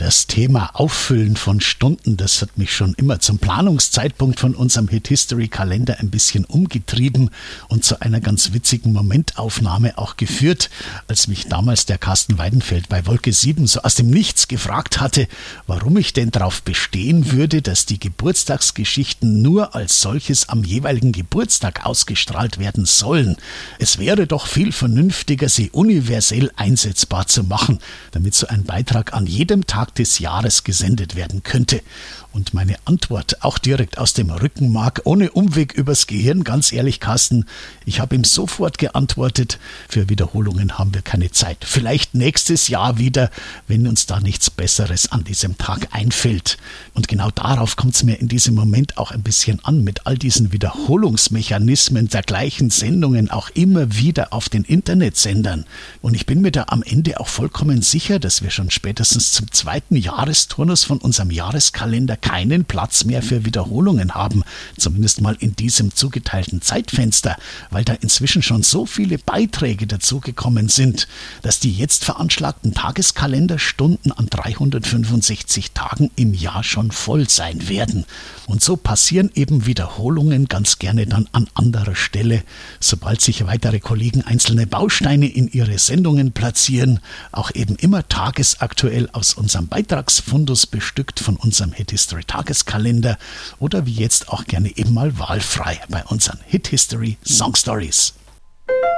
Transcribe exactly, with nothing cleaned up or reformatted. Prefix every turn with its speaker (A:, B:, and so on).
A: Das Thema Auffüllen von Stunden, das hat mich schon immer zum Planungszeitpunkt von unserem Hit-History-Kalender ein bisschen umgetrieben und zu einer ganz witzigen Momentaufnahme auch geführt, als mich damals der Carsten Weidenfeld bei Wolke sieben so aus dem Nichts gefragt hatte, warum ich denn darauf bestehen würde, dass die Geburtstagsgeschichten nur als solches am jeweiligen Geburtstag ausgestrahlt werden sollen. Es wäre doch viel vernünftiger, sie universell einsetzbar zu machen, damit so ein Beitrag an jedem Tag des Jahres gesendet werden könnte. Und meine Antwort, auch direkt aus dem Rückenmark, ohne Umweg übers Gehirn, ganz ehrlich, Carsten, ich habe ihm sofort geantwortet, für Wiederholungen haben wir keine Zeit. Vielleicht nächstes Jahr wieder, wenn uns da nichts Besseres an diesem Tag einfällt. Und genau darauf kommt es mir in diesem Moment auch ein bisschen an, mit all diesen Wiederholungsmechanismen der gleichen Sendungen auch immer wieder auf den Internetsendern. Und ich bin mir da am Ende auch vollkommen sicher, dass wir schon spätestens zum zweiten Jahresturnus von unserem Jahreskalender keinen Platz mehr für Wiederholungen haben, zumindest mal in diesem zugeteilten Zeitfenster, weil da inzwischen schon so viele Beiträge dazugekommen sind, dass die jetzt veranschlagten Tageskalenderstunden an dreihundertfünfundsechzig Tagen im Jahr schon voll sein werden. Und so passieren eben Wiederholungen ganz gerne dann an anderer Stelle, sobald sich weitere Kollegen einzelne Bausteine in ihre Sendungen platzieren, auch eben immer tagesaktuell aus unserem Beitragsfundus bestückt von unserem Hit-History-Tageskalender oder wie jetzt auch gerne eben mal wahlfrei bei unseren Hit-History Song Stories.